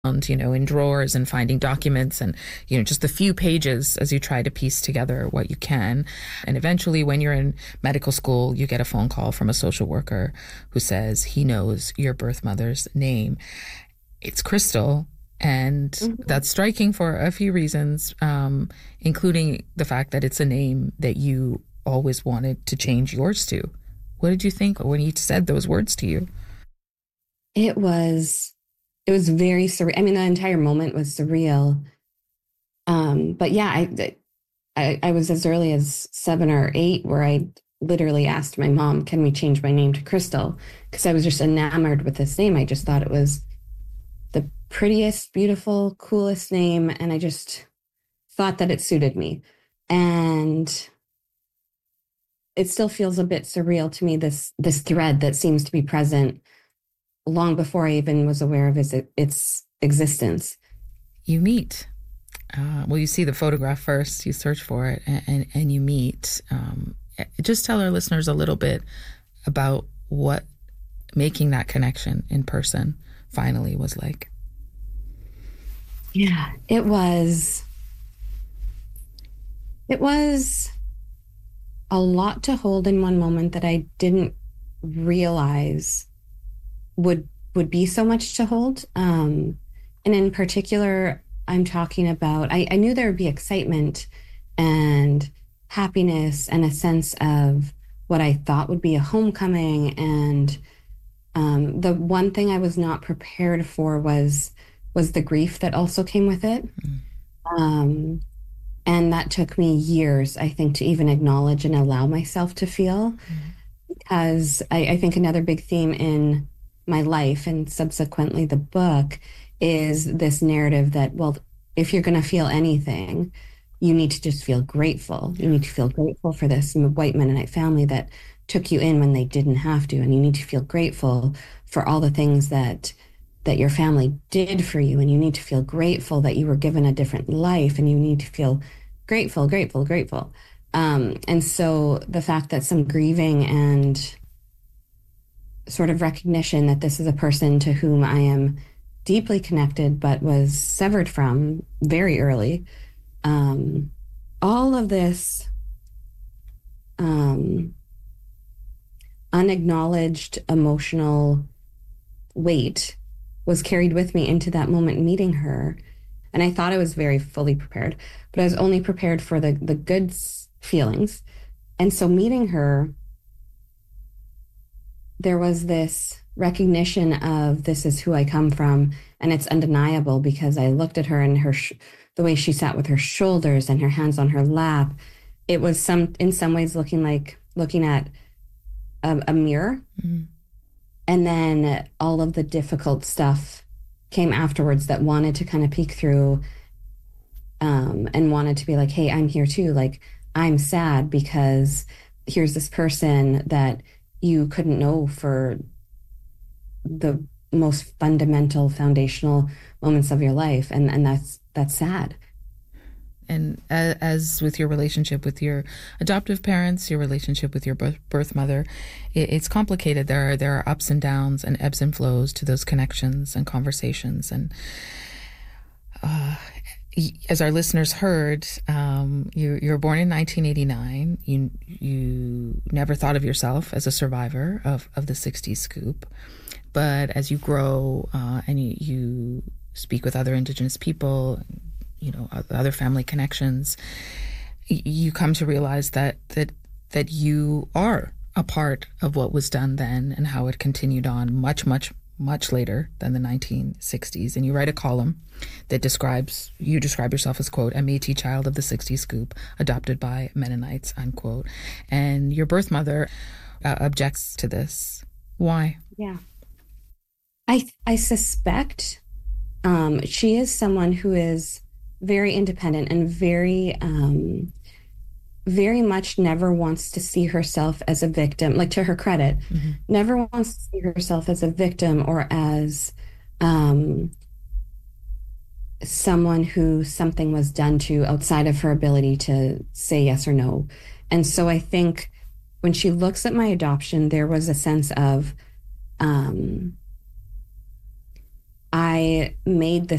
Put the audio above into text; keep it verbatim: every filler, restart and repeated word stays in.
you know, in drawers and finding documents and, you know, just a few pages as you try to piece together what you can. And eventually, when you're in medical school, you get a phone call from a social worker who says he knows your birth mother's name. It's Crystal. And mm-hmm. that's striking for a few reasons, um, including the fact that it's a name that you always wanted to change yours to. What did you think when he said those words to you? It was, it was very surreal. I mean, the entire moment was surreal. Um, but yeah, I, I, I was as early as seven or eight where I literally asked my mom, can we change my name to Crystal? Because I was just enamored with this name. I just thought it was the prettiest, beautiful, coolest name. And I just thought that it suited me. And it still feels a bit surreal to me, this this thread that seems to be present long before I even was aware of its, its existence. You meet. Uh, well, you see the photograph first, you search for it, and, and, and you meet. Um, just tell our listeners a little bit about what making that connection in person finally was like. Yeah, it was, it was a lot to hold in one moment that I didn't realize would would be so much to hold. Um, and in particular, I'm talking about, I, I knew there would be excitement and happiness and a sense of what I thought would be a homecoming. And um, the one thing I was not prepared for was was the grief that also came with it. Mm-hmm. Um, and that took me years, I think, to even acknowledge and allow myself to feel. Mm-hmm. Because I, I think another big theme in my life and subsequently the book is this narrative that, well, if you're going to feel anything, you need to just feel grateful. You need to feel grateful for this white Mennonite family that took you in when they didn't have to. And you need to feel grateful for all the things that that your family did for you. And you need to feel grateful that you were given a different life. And you need to feel grateful, grateful, grateful. Um, and so the fact that some grieving and sort of recognition that this is a person to whom I am deeply connected, but was severed from very early. Um, all of this um, unacknowledged emotional weight was carried with me into that moment meeting her. And I thought I was very fully prepared, but I was only prepared for the, the good feelings. And so meeting her, there was this recognition of this is who I come from. And it's undeniable because I looked at her and her, sh- the way she sat with her shoulders and her hands on her lap, it was some, in some ways looking like looking at a, a mirror. Mm-hmm. And then all of the difficult stuff came afterwards that wanted to kind of peek through um, and wanted to be like, hey, I'm here too. Like, I'm sad because here's this person that you couldn't know for the most fundamental, foundational moments of your life. And, and that's, that's sad. And as with your relationship with your adoptive parents, your relationship with your birth mother, it's complicated. There are there are ups and downs and ebbs and flows to those connections and conversations. And uh, as our listeners heard, um, you you were born in nineteen eighty-nine. You you never thought of yourself as a survivor of, of the sixties scoop, but as you grow uh, and you, you speak with other Indigenous people, you know, other family connections, you come to realize that that that you are a part of what was done then and how it continued on much, much, much later than the nineteen sixties. And you write a column that describes, you describe yourself as, quote, a Métis child of the sixties scoop, adopted by Mennonites, unquote. And your birth mother uh, objects to this. Why? Yeah. I I suspect um, she is someone who is very independent and very, um, very much never wants to see herself as a victim, like to her credit, mm-hmm. never wants to see herself as a victim or as um, someone who something was done to outside of her ability to say yes or no. And so I think when she looks at my adoption, there was a sense of, um, I made the